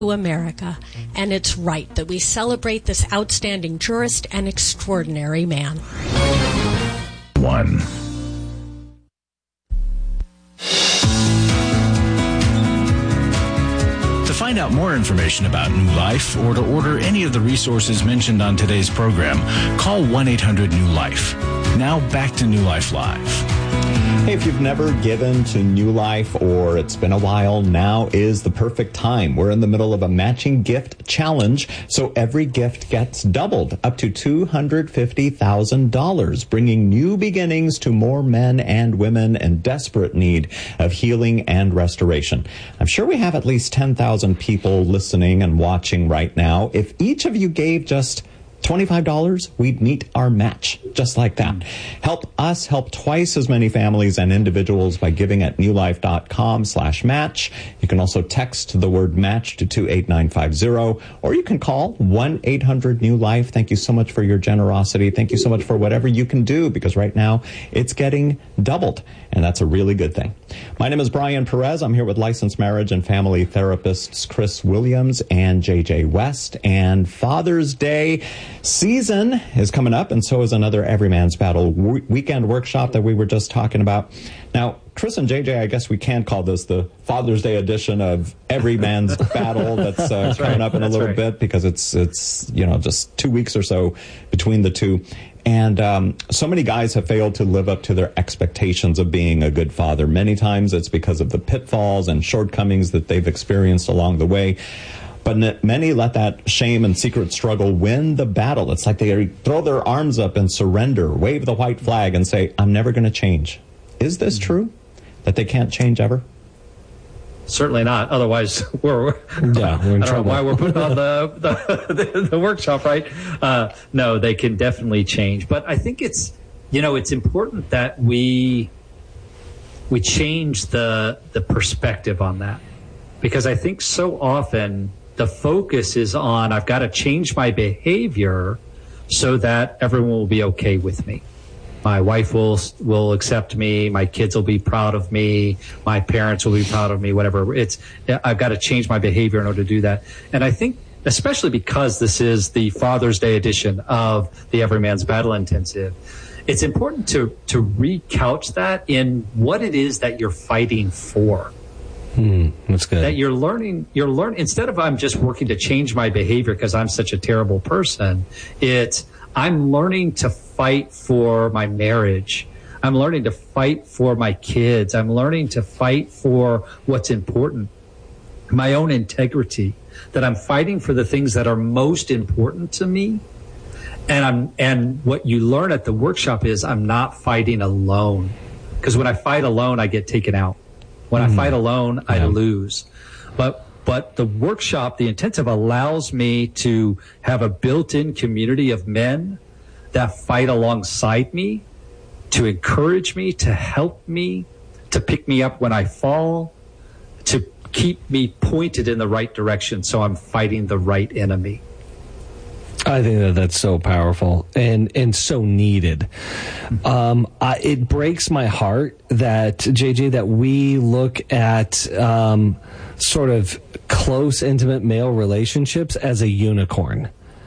America, and it's right that we celebrate this outstanding jurist and extraordinary man. One. To find out more information about New Life or to order any of the resources mentioned on today's program, call 1-800-NEW-LIFE. Now back to New Life Live. Hey, if you've never given to New Life or it's been a while, now is the perfect time. We're in the middle of a matching gift challenge, so every gift gets doubled, up to $250,000, bringing new beginnings to more men and women in desperate need of healing and restoration. I'm sure we have at least 10,000 people listening and watching right now. If each of you gave just $25, we'd meet our match, just like that. Help us help twice as many families and individuals by giving at newlife.com/match. You can also text the word match to 28950, or you can call 1-800-NEW-LIFE. Thank you so much for your generosity. Thank you so much for whatever you can do, because right now it's getting doubled, and that's a really good thing. My name is Brian Perez. I'm here with licensed marriage and family therapists Chris Williams and JJ West, and Father's Day season is coming up, and so is another Every Man's Battle weekend workshop that we were just talking about. Now, Chris and JJ, I guess we can call this the Father's Day edition of Every Man's Battle that's coming up in a little bit, because it's just 2 weeks or so between the two. And so many guys have failed to live up to their expectations of being a good father. Many times it's because of the pitfalls and shortcomings that they've experienced along the way. But many let that shame and secret struggle win the battle. It's like they throw their arms up and surrender, wave the white flag, and say, I'm never going to change. Is this true? That they can't change ever? Certainly not. Otherwise, we're in trouble. I don't know why we're putting on the workshop, right? No, they can definitely change. But I think it's important that we change the perspective on that, because I think so often the focus is on, I've got to change my behavior so that everyone will be okay with me. My wife will accept me. My kids will be proud of me. My parents will be proud of me, whatever. I've got to change my behavior in order to do that. And I think, especially because this is the Father's Day edition of the Every Man's Battle Intensive, it's important to recouch that in what it is that you're fighting for. That's good. That you're learning, instead of I'm just working to change my behavior because I'm such a terrible person, I'm learning to fight for my marriage. I'm learning to fight for my kids. I'm learning to fight for what's important, my own integrity, that I'm fighting for the things that are most important to me. And what you learn at the workshop is I'm not fighting alone, because when I fight alone, I get taken out. When I fight alone, I lose. But the workshop, the intensive, allows me to have a built-in community of men that fight alongside me, to encourage me, to help me, to pick me up when I fall, to keep me pointed in the right direction so I'm fighting the right enemy. I think that's so powerful and so needed. It breaks my heart that, JJ, that we look at sort of close, intimate male relationships as a unicorn.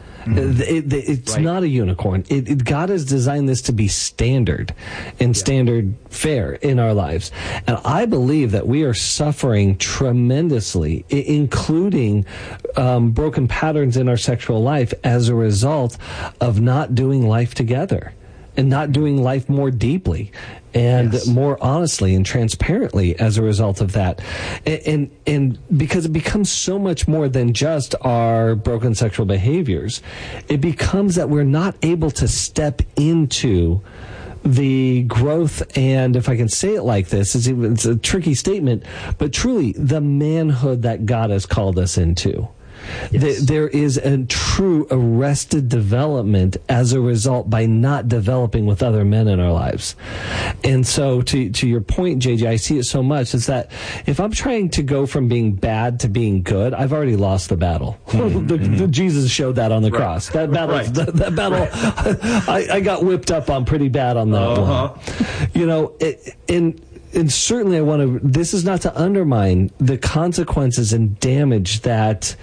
It's not a unicorn. God has designed this to be standard and standard fare in our lives. And I believe that we are suffering tremendously, including broken patterns in our sexual life as a result of not doing life together and not doing life more deeply and more honestly and transparently as a result of that. And because it becomes so much more than just our broken sexual behaviors, it becomes that we're not able to step into the growth, and if I can say it like this, it's a tricky statement, but truly the manhood that God has called us into. There is a true arrested development as a result by not developing with other men in our lives. And so to your point, JJ, I see it so much, is that if I'm trying to go from being bad to being good, I've already lost the battle. Jesus showed that on the cross. That battle, that battle, I got whipped up on pretty bad on that one. and certainly I want to, this is not to undermine the consequences and damage that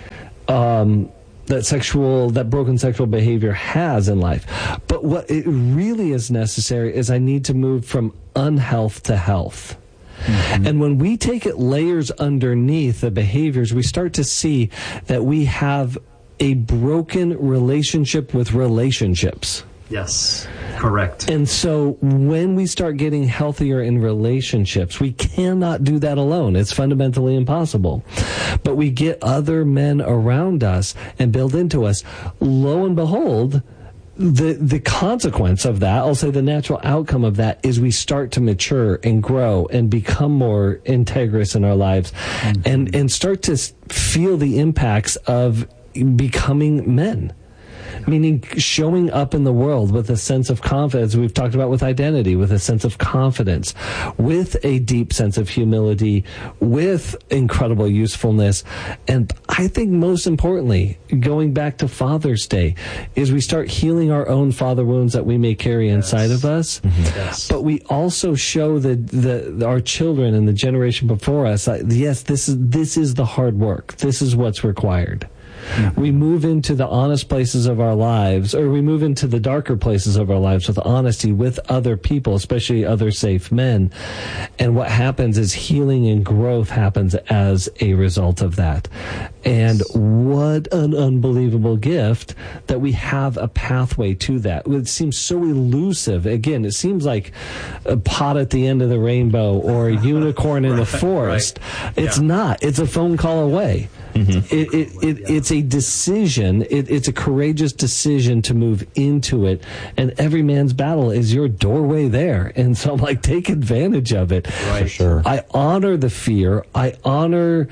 that broken sexual behavior has in life. But what it really is necessary is I need to move from unhealth to health. Mm-hmm. And when we take it layers underneath the behaviors, we start to see that we have a broken relationship with relationships. Yes, correct. And so when we start getting healthier in relationships, we cannot do that alone. It's fundamentally impossible. But we get other men around us and build into us. Lo and behold, the consequence of that, I'll say the natural outcome of that, is we start to mature and grow and become more integrous in our lives, mm-hmm. and start to feel the impacts of becoming men. Meaning showing up in the world with a sense of confidence. We've talked about with identity, with a sense of confidence, with a deep sense of humility, with incredible usefulness. And I think most importantly, going back to Father's Day, is we start healing our own father wounds that we may carry inside of us. Mm-hmm. Yes. But we also show our children and the generation before us, yes, this is the hard work. This is what's required. Mm-hmm. We move into the honest places of our lives, or we move into the darker places of our lives with honesty with other people, especially other safe men. And what happens is healing and growth happens as a result of that. And what an unbelievable gift that we have a pathway to that. It seems so elusive. Again, it seems like a pot at the end of the rainbow or a unicorn in the forest. Right. It's not. It's a phone call away. Mm-hmm. It's a decision. It's a courageous decision to move into it. And every man's battle is your doorway there. And so I'm like, take advantage of it. Right. For sure. I honor the fear. I honor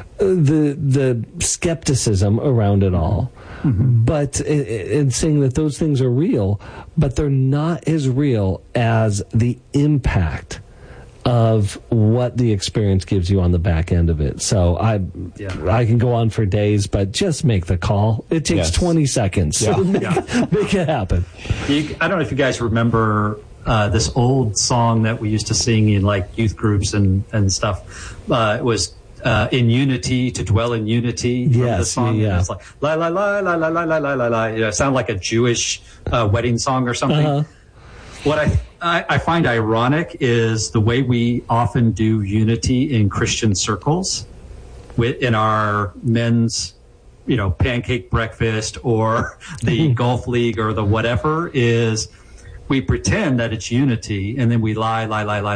the skepticism around it all. Mm-hmm. But in saying that those things are real, but they're not as real as the impact of what the experience gives you on the back end of it. So I can go on for days, but just make the call. It takes 20 seconds. Yeah. Make it happen. I don't know if you guys remember this old song that we used to sing in like youth groups and stuff. It was in unity, to dwell in unity. Yes, the song. yeah. It's like la la la la la la la la la la. It sounded like a Jewish wedding song or something. Uh-huh. What I find ironic is the way we often do unity in Christian circles, in our men's, pancake breakfast or the golf league or the whatever, is we pretend that it's unity and then we lie.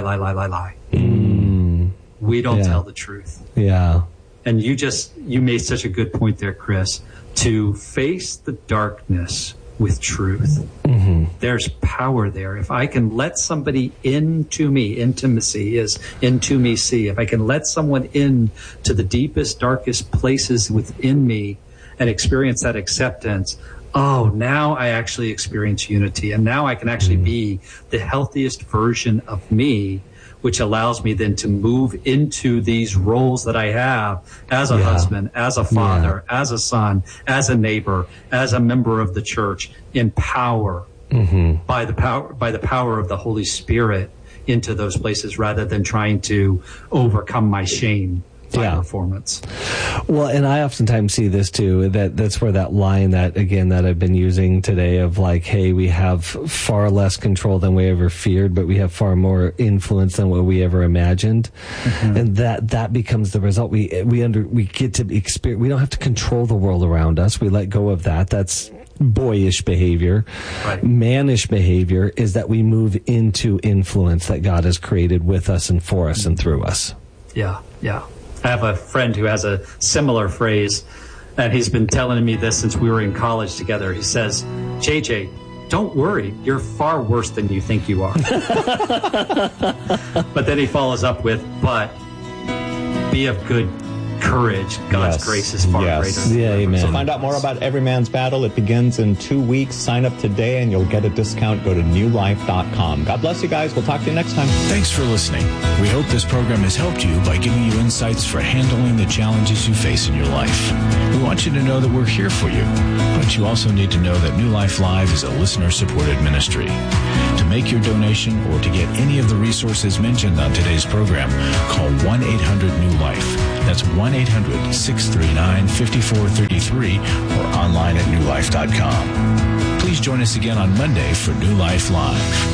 We don't tell the truth. Yeah. And you made such a good point there, Chris, to face the darkness with truth. Mm-hmm. There's power there. If I can let somebody into me, intimacy is into me see. If I can let someone in to the deepest, darkest places within me and experience that acceptance, now I actually experience unity. And now I can actually be the healthiest version of me, which allows me then to move into these roles that I have as a husband, as a father, as a son, as a neighbor, as a member of the church, in power, by the power of the Holy Spirit into those places, rather than trying to overcome my shame by performance. Well, and I oftentimes see this too, that's where that line that I've been using today of like, hey, we have far less control than we ever feared, but we have far more influence than what we ever imagined. Mm-hmm. And that becomes the result. We get to experience, we don't have to control the world around us. We let go of that. That's boyish behavior. Right. Mannish behavior is that we move into influence that God has created with us and for us and through us. Yeah. I have a friend who has a similar phrase, and he's been telling me this since we were in college together. He says, JJ, don't worry, you're far worse than you think you are. But then he follows up with, but be of good courage. God's grace is far greater. Yeah, amen. So find out more about Every Man's Battle. It begins in 2 weeks. Sign up today and you'll get a discount. Go to newlife.com. God bless you guys. We'll talk to you next time. Thanks for listening. We hope this program has helped you by giving you insights for handling the challenges you face in your life. We want you to know that we're here for you, but you also need to know that New Life Live is a listener-supported ministry. To make your donation or to get any of the resources mentioned on today's program, call 1-800-NEW-LIFE. That's 1-800-639-5433 or online at newlife.com. Please join us again on Monday for New Life Live.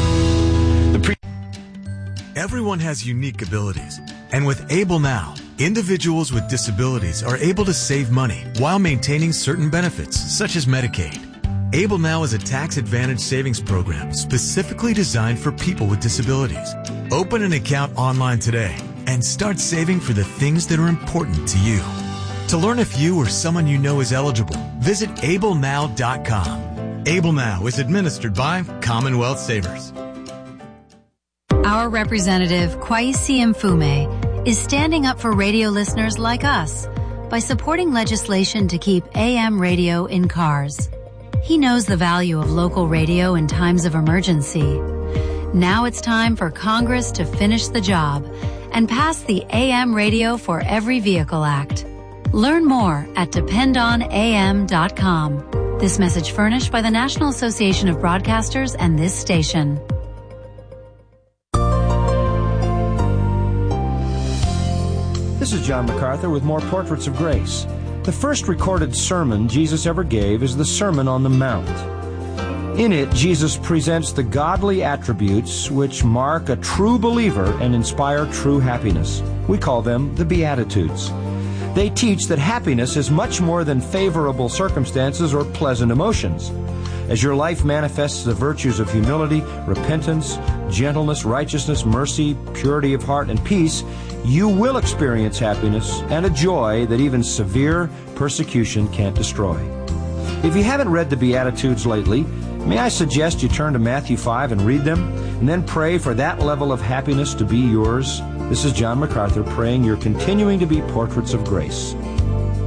Everyone has unique abilities, and with Able Now, individuals with disabilities are able to save money while maintaining certain benefits, such as Medicaid. Able Now is a tax-advantaged savings program specifically designed for people with disabilities. Open an account online today and start saving for the things that are important to you. To learn if you or someone you know is eligible, visit ablenow.com. Able Now is administered by Commonwealth Savers. Our representative, Kweisi Mfume, is standing up for radio listeners like us by supporting legislation to keep AM radio in cars. He knows the value of local radio in times of emergency. Now it's time for Congress to finish the job and pass the AM Radio for Every Vehicle Act. Learn more at dependonam.com. This message furnished by the National Association of Broadcasters and this station. This is John MacArthur with more Portraits of Grace. The first recorded sermon Jesus ever gave is the Sermon on the Mount. In it, Jesus presents the godly attributes which mark a true believer and inspire true happiness. We call them the Beatitudes. They teach that happiness is much more than favorable circumstances or pleasant emotions. As your life manifests the virtues of humility, repentance, gentleness, righteousness, mercy, purity of heart, and peace, you will experience happiness and a joy that even severe persecution can't destroy. If you haven't read the Beatitudes lately, may I suggest you turn to Matthew 5 and read them, and then pray for that level of happiness to be yours. This is John MacArthur praying you're continuing to be portraits of grace.